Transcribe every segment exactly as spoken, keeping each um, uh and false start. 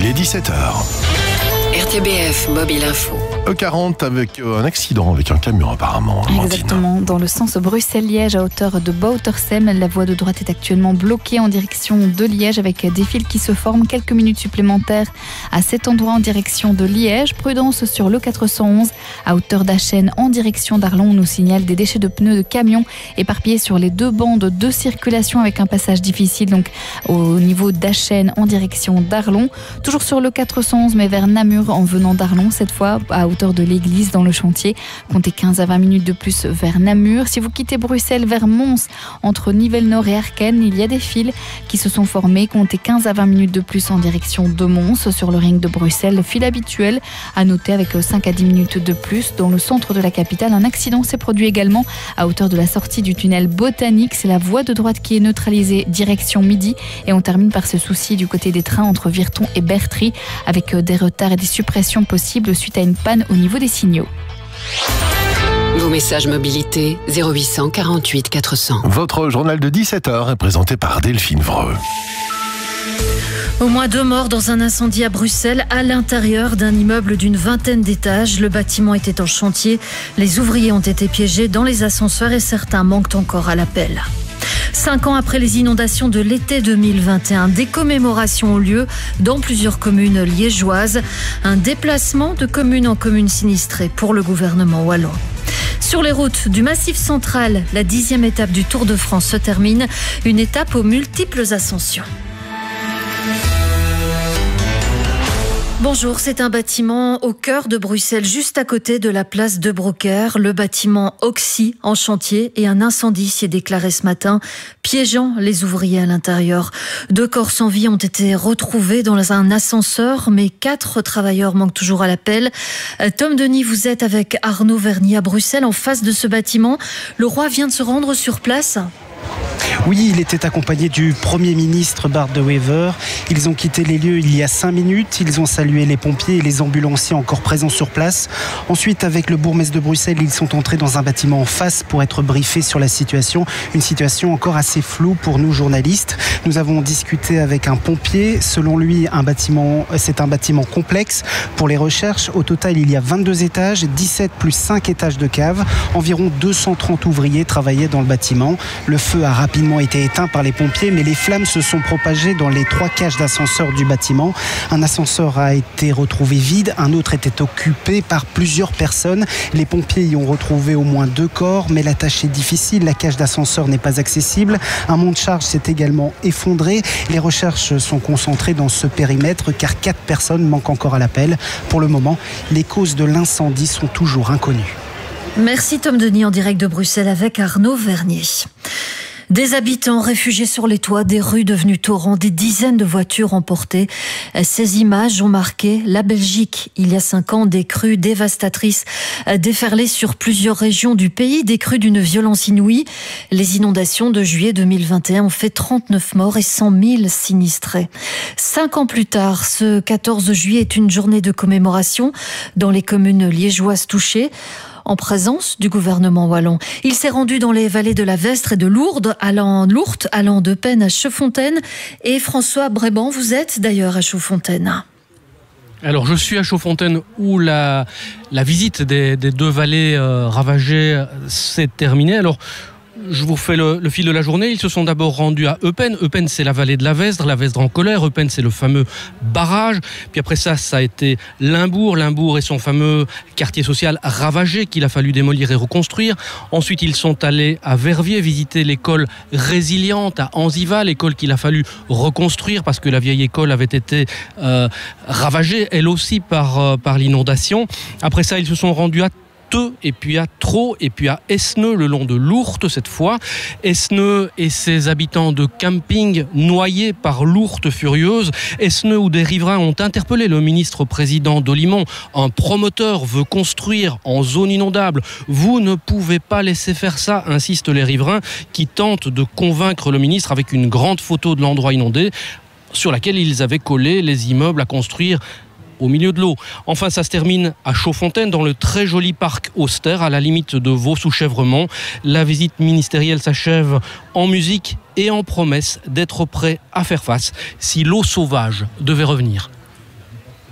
Il est dix-sept heures. R T B F Mobile Info. E quarante avec un accident avec un camion apparemment. Exactement, dans le sens Bruxelles-Liège à hauteur de Boutersem. La voie de droite est actuellement bloquée en direction de Liège avec des files qui se forment. Quelques minutes supplémentaires à cet endroit en direction de Liège. Prudence sur le quatre cent onze à hauteur d'Achen en direction d'Arlon. On nous signale des déchets de pneus de camions éparpillés sur les deux bandes de circulation avec un passage difficile donc au niveau d'Achen en direction d'Arlon. Toujours sur le quatre cent onze mais vers Namur en venant d'Arlon, cette fois à hauteur de l'église dans le chantier. Comptez quinze à vingt minutes de plus vers Namur. Si vous quittez Bruxelles vers Mons, entre Nivelles-Nord et Arken, il y a des files qui se sont formées. Comptez quinze à vingt minutes de plus en direction de Mons. Sur le ring de Bruxelles, file habituelle à noter avec cinq à dix minutes de plus. Dans le centre de la capitale, un accident s'est produit également à hauteur de la sortie du tunnel Botanique. C'est la voie de droite qui est neutralisée direction midi. Et on termine par ce souci du côté des trains entre Virton et Bertry avec des retards et des suppressions possibles suite à une panne au niveau des signaux. Vos messages mobilité zéro huit cent quarante-huit quatre cents. Votre journal de dix-sept heures est présenté par Delphine Vreux. Au moins deux morts dans un incendie à Bruxelles, à l'intérieur d'un immeuble d'une vingtaine d'étages. Le bâtiment était en chantier. Les ouvriers ont été piégés dans les ascenseurs et certains manquent encore à l'appel. Cinq ans après les inondations de l'été deux mille vingt et un, des commémorations ont lieu dans plusieurs communes liégeoises. Un déplacement de commune en commune sinistrée pour le gouvernement wallon. Sur les routes du Massif central, la dixième étape du Tour de France se termine. Une étape aux multiples ascensions. Bonjour, c'est un bâtiment au cœur de Bruxelles, juste à côté de la place de Brocaire. Le bâtiment Oxy en chantier et un incendie s'y est déclaré ce matin, piégeant les ouvriers à l'intérieur. Deux corps sans vie ont été retrouvés dans un ascenseur, mais quatre travailleurs manquent toujours à l'appel. Tom Denis, vous êtes avec Arnaud Vernier à Bruxelles, en face de ce bâtiment. Le roi vient de se rendre sur place ? Oui, il était accompagné du Premier ministre Bart De Wever. Ils ont quitté les lieux il y a cinq minutes. Ils ont salué les pompiers et les ambulanciers encore présents sur place. Ensuite, avec le bourgmestre de Bruxelles, ils sont entrés dans un bâtiment en face pour être briefés sur la situation. Une situation encore assez floue pour nous journalistes. Nous avons discuté avec un pompier. Selon lui, un bâtiment, c'est un bâtiment complexe pour les recherches. Au total, il y a vingt-deux étages, dix-sept plus cinq étages de cave. Environ deux cent trente ouvriers travaillaient dans le bâtiment. Le feu a rapidement été éteint par les pompiers, mais les flammes se sont propagées dans les trois cages d'ascenseur du bâtiment. Un ascenseur a été retrouvé vide, un autre était occupé par plusieurs personnes. Les pompiers y ont retrouvé au moins deux corps, mais la tâche est difficile, la cage d'ascenseur n'est pas accessible. Un monte-charge s'est également effondré. Les recherches sont concentrées dans ce périmètre car quatre personnes manquent encore à l'appel. Pour le moment, les causes de l'incendie sont toujours inconnues. Merci Tom Denis en direct de Bruxelles avec Arnaud Vernier. Des habitants réfugiés sur les toits, des rues devenues torrents, des dizaines de voitures emportées. Ces images ont marqué la Belgique. Il y a cinq ans, des crues dévastatrices déferlaient sur plusieurs régions du pays, des crues d'une violence inouïe. Les inondations de juillet deux mille vingt et un ont fait trente-neuf morts et cent mille sinistrés. Cinq ans plus tard, ce quatorze juillet est une journée de commémoration dans les communes liégeoises touchées, en présence du gouvernement wallon. Il s'est rendu dans les vallées de la Vestre et de Lourdes, allant, Lourdes, allant de Peine à Chaudfontaine. Et François Bréban, vous êtes d'ailleurs à Chaudfontaine. Alors je suis à Chaudfontaine où la, la visite des, des deux vallées euh, ravagées s'est terminée. Alors je vous fais le, le fil de la journée. Ils se sont d'abord rendus à Eupen. Eupen, c'est la vallée de la Vesdre, la Vesdre en colère. Eupen, c'est le fameux barrage. Puis après ça, ça a été Limbourg. Limbourg et son fameux quartier social ravagé qu'il a fallu démolir et reconstruire. Ensuite, ils sont allés à Verviers visiter l'école résiliente à Anzival, l'école qu'il a fallu reconstruire parce que la vieille école avait été euh, ravagée, elle aussi, par, euh, par l'inondation. Après ça, ils se sont rendus à et puis à Traux, et puis à Esneux, le long de l'Ourthe cette fois. Esneux et ses habitants de camping noyés par l'Ourthe furieuse. Esneux où des riverains ont interpellé le ministre-président d'Olimont. Un promoteur veut construire en zone inondable. Vous ne pouvez pas laisser faire ça, insistent les riverains qui tentent de convaincre le ministre avec une grande photo de l'endroit inondé sur laquelle ils avaient collé les immeubles à construire au milieu de l'eau. Enfin, ça se termine à Chaudfontaine, dans le très joli parc Auster, à la limite de Vaux-sous-Chèvremont. La visite ministérielle s'achève en musique et en promesse d'être prêt à faire face si l'eau sauvage devait revenir.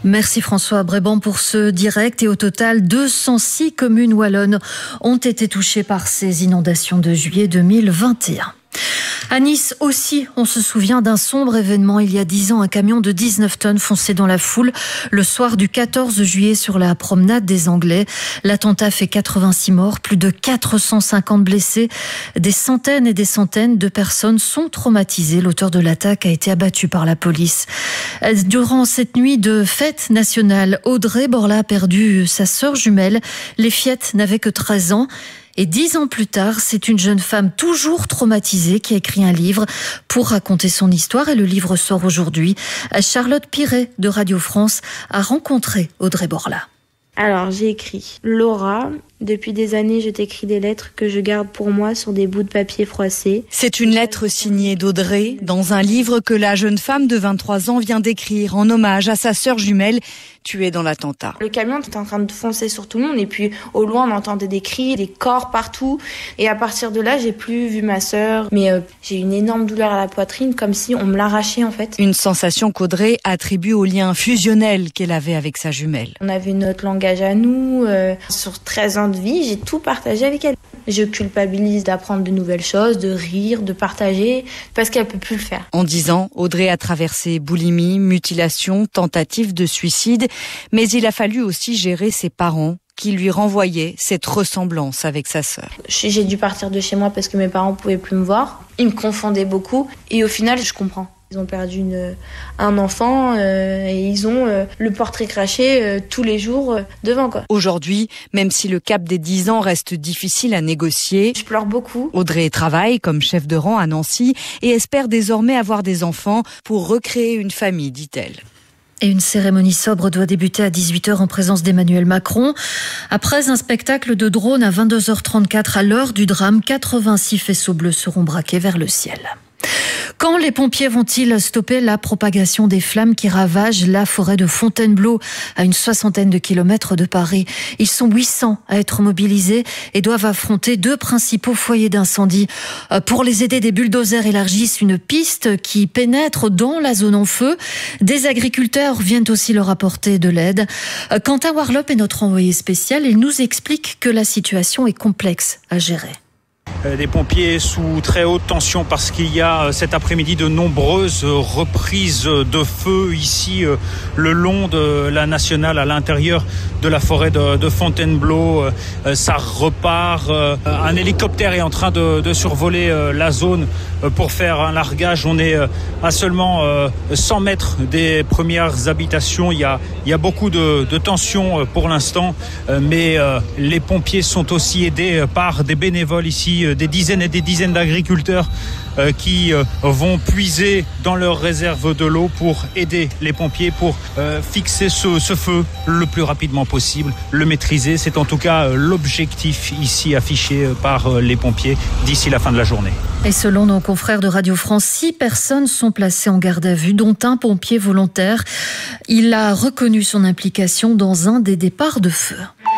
Merci François Bréban pour ce direct. Et au total, deux cent six communes wallonnes ont été touchées par ces inondations de juillet deux mille vingt et un. À Nice aussi, on se souvient d'un sombre événement. Il y a dix ans, un camion de dix-neuf tonnes fonçait dans la foule le soir du quatorze juillet sur la promenade des Anglais. L'attentat fait quatre-vingt-six morts, plus de quatre cent cinquante blessés. Des centaines et des centaines de personnes sont traumatisées. L'auteur de l'attaque a été abattu par la police. Durant cette nuit de fête nationale, Audrey Borla a perdu sa sœur jumelle. Les fillettes n'avaient que treize ans. Et dix ans plus tard, c'est une jeune femme toujours traumatisée qui a écrit un livre pour raconter son histoire. Et le livre sort aujourd'hui. Charlotte Piret de Radio France a rencontré Audrey Borla. Alors, j'ai écrit « Laura, depuis des années, je t'écris des lettres que je garde pour moi sur des bouts de papier froissés. » C'est une lettre signée d'Audrey dans un livre que la jeune femme de vingt-trois ans vient d'écrire en hommage à sa sœur jumelle tuée dans l'attentat. Le camion était en train de foncer sur tout le monde et puis au loin, on entendait des cris, des corps partout. Et à partir de là, j'ai plus vu ma sœur. Mais euh, j'ai eu une énorme douleur à la poitrine, comme si on me l'arrachait en fait. Une sensation qu'Audrey attribue au lien fusionnel qu'elle avait avec sa jumelle. On avait notre langage à nous. Euh, sur treize ans de vie, j'ai tout partagé avec elle. Je culpabilise d'apprendre de nouvelles choses, de rire, de partager, parce qu'elle peut plus le faire. En dix ans, Audrey a traversé boulimie, mutilation, tentative de suicide, mais il a fallu aussi gérer ses parents qui lui renvoyaient cette ressemblance avec sa sœur. J'ai dû partir de chez moi parce que mes parents pouvaient plus me voir. Ils me confondaient beaucoup et au final, je comprends. Ils ont perdu une, un enfant euh, et ils ont euh, le portrait craché euh, tous les jours euh, devant, quoi. Aujourd'hui, même si le cap des dix ans reste difficile à négocier, je pleure beaucoup. Audrey travaille comme chef de rang à Nancy et espère désormais avoir des enfants pour recréer une famille, dit-elle. Et une cérémonie sobre doit débuter à dix-huit heures en présence d'Emmanuel Macron. Après un spectacle de drone à vingt-deux heures trente-quatre à l'heure du drame, quatre-vingt-six faisceaux bleus seront braqués vers le ciel. Quand les pompiers vont-ils stopper la propagation des flammes qui ravagent la forêt de Fontainebleau à une soixantaine de kilomètres de Paris? Ils sont huit cents à être mobilisés et doivent affronter deux principaux foyers d'incendie. Pour les aider, des bulldozers élargissent une piste qui pénètre dans la zone en feu. Des agriculteurs viennent aussi leur apporter de l'aide. Quentin Warlop est notre envoyé spécial. Il nous explique que la situation est complexe à gérer. Des pompiers sous très haute tension parce qu'il y a cet après-midi de nombreuses reprises de feu ici le long de la nationale à l'intérieur de la forêt de, de Fontainebleau. Ça repart. Un hélicoptère est en train de, de survoler la zone pour faire un largage. On est à seulement cent mètres des premières habitations. Il y a, il y a beaucoup de, de tension pour l'instant, mais les pompiers sont aussi aidés par des bénévoles ici, des dizaines et des dizaines d'agriculteurs euh, qui euh, vont puiser dans leurs réserves de l'eau pour aider les pompiers, pour euh, fixer ce, ce feu le plus rapidement possible, le maîtriser. C'est en tout cas euh, l'objectif ici affiché euh, par euh, les pompiers d'ici la fin de la journée. Et selon nos confrères de Radio France, six personnes sont placées en garde à vue, dont un pompier volontaire. Il a reconnu son implication dans un des départs de feu.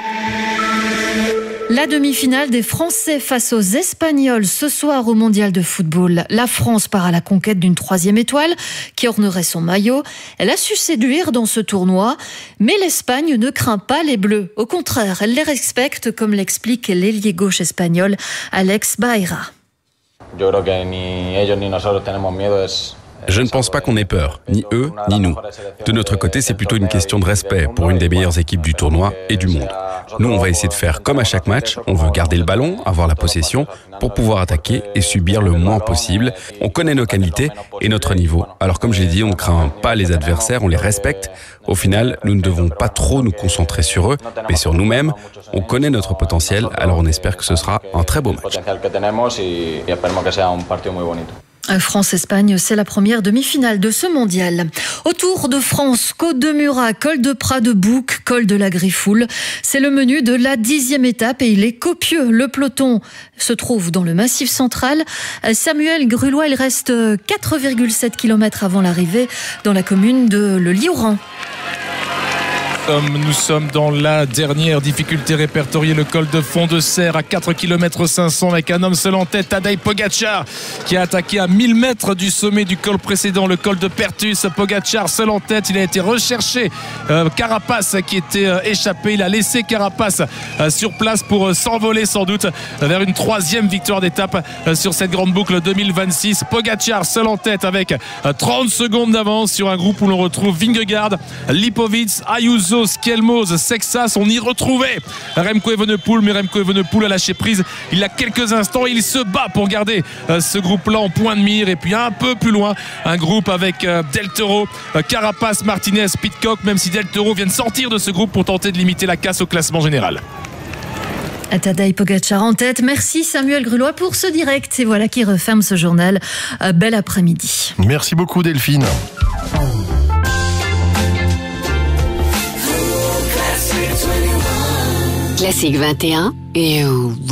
La demi-finale des Français face aux Espagnols ce soir au Mondial de football. La France part à la conquête d'une troisième étoile qui ornerait son maillot. Elle a su séduire dans ce tournoi, mais l'Espagne ne craint pas les Bleus. Au contraire, elle les respecte, comme l'explique l'ailier gauche espagnol Alex Baera. Je ne pense pas qu'on ait peur, ni eux, ni nous. De notre côté, c'est plutôt une question de respect pour une des meilleures équipes du tournoi et du monde. Nous, on va essayer de faire comme à chaque match. On veut garder le ballon, avoir la possession, pour pouvoir attaquer et subir le moins possible. On connaît nos qualités et notre niveau. Alors comme j'ai dit, on ne craint pas les adversaires, on les respecte. Au final, nous ne devons pas trop nous concentrer sur eux, mais sur nous-mêmes. On connaît notre potentiel, alors on espère que ce sera un très beau match. France-Espagne, c'est la première demi-finale de ce mondial. Au Tour de France, Côte de Murat, col de Prat de Bouc, col de la Griffoule. C'est le menu de la dixième étape et il est copieux. Le peloton se trouve dans le Massif central. Samuel Grulois, il reste quatre virgule sept kilomètres avant l'arrivée dans la commune de Le Liouran. hommes. Nous sommes dans la dernière difficulté répertoriée, le col de Fond de Serre à quatre kilomètres cinq cents avec un homme seul en tête, Tadej Pogačar, qui a attaqué à mille mètres du sommet du col précédent, le col de Pertus. Pogačar seul en tête, il a été recherché. Euh, Carapace qui était euh, échappé, il a laissé Carapace euh, sur place pour euh, s'envoler sans doute euh, vers une troisième victoire d'étape euh, sur cette grande boucle deux mille vingt-six. Pogačar seul en tête avec euh, trente secondes d'avance sur un groupe où l'on retrouve Vingegaard, Lipovic, Ayuso, Skelmos, Sexas. On y retrouvait Remco Evenepoel, mais Remco Evenepoel a lâché prise il y a quelques instants. Il se bat pour garder euh, ce groupe-là en point de mire. Et puis un peu plus loin, un groupe avec euh, Del Toro, euh, Carapace, Martinez, Pidcock, même si Del Toro vient de sortir de ce groupe pour tenter de limiter la casse au classement général. Tadej Pogačar en tête. Merci Samuel Grulois pour ce direct. Et voilà qui referme ce journal. Euh, bel après-midi. Merci beaucoup Delphine. Classique vingt et un et